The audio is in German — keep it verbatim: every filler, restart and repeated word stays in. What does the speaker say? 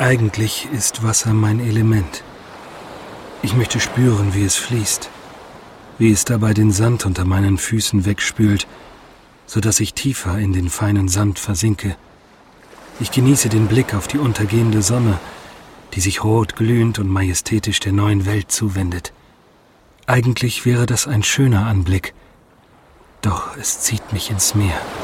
Eigentlich ist Wasser mein Element. Ich möchte spüren, wie es fließt, wie es dabei den Sand unter meinen Füßen wegspült, sodass ich tiefer in den feinen Sand versinke. Ich genieße den Blick auf die untergehende Sonne, die sich rot glühend und majestätisch der neuen Welt zuwendet. Eigentlich wäre das ein schöner Anblick, doch es zieht mich ins Meer.